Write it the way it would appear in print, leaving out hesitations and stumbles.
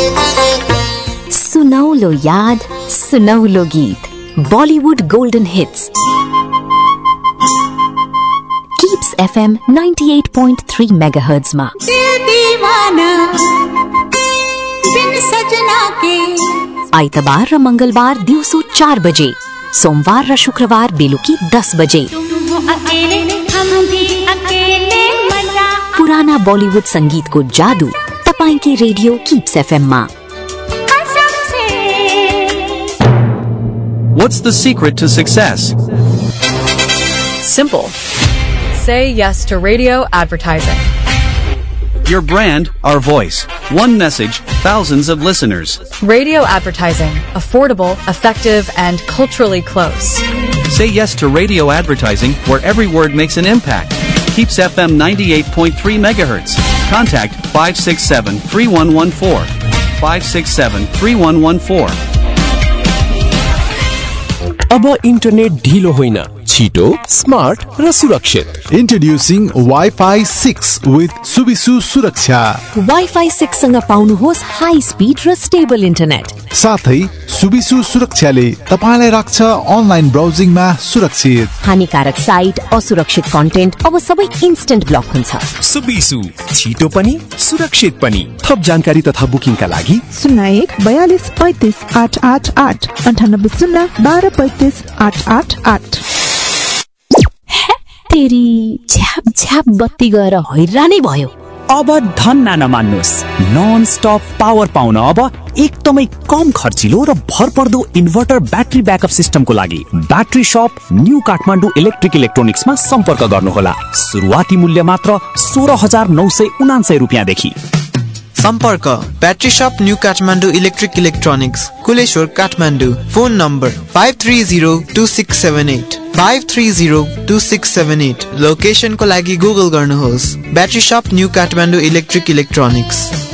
सुनौलो याद, सुनौलो गीत, Bollywood golden hits. Keeps FM 98.3 megahertz में। आइतबार र मंगलबार दिउँसो 4 बजे, सोमबार र शुक्रबार बेलुकी 10 बजे। पुराना बॉलीवुड संगीत को जादू तपाईंकी रेडियो कीप्स FM में। What's the secret to success? Simple. Say yes to radio advertising. Your brand, our voice. One message, thousands of listeners. Radio advertising. Affordable, effective, and culturally close. Say yes to radio advertising where every word makes an impact. Keeps FM 98.3 megahertz. Contact 567-3114. 567-3114. अब internet ढिलो होइन, छिटो, smart र सुरक्षित। Introducing Wi-Fi 6 with Subisu सुरक्षा। Wi-Fi 6 सँग पाउनुहोस् high speed र stable internet. साथै सुबिसु सुरक्षाले तपाईलाई राख्छ अनलाइन ब्राउजिङमा सुरक्षित। हानिकारक साइट, असुरक्षित कन्टेन्ट अब सबै इन्स्टेन्ट ब्लक हुन्छ। सुबिसु, छिटो पनि सुरक्षित पनि। थप जानकारी तथा बुकिङका लागि 01 42 35 888 98 0 12 35 888। तेरी झ्याप झ्याप बत्ती गएर हैरानै भयो। अब धन्न नमान्नुस्, नन स्टप पावर पाउन अब एकदमै कम खर्चिलो र भरपर्दो इन्भर्टर ब्याट्री ब्याकअप सिस्टमको लागि ब्याट्री शप न्यू काठमाडौँ इलेक्ट्रिक इलेक्ट्रोनिक्समा सम्पर्क गर्नुहोला। सुरुवाती मूल्य मात्र 16,999 रुपियाँदेखि। सम्पर्क ब्याट्री शप new Kathmandu electric electronics, Kuleshwar Kathmandu. Phone number 5302678 5302678। लोकेसनको लागि गुगल गर्नुहोस् ब्याट्री शप न्यू काठमाडौँ इलेक्ट्रिक इलेक्ट्रोनिक्स।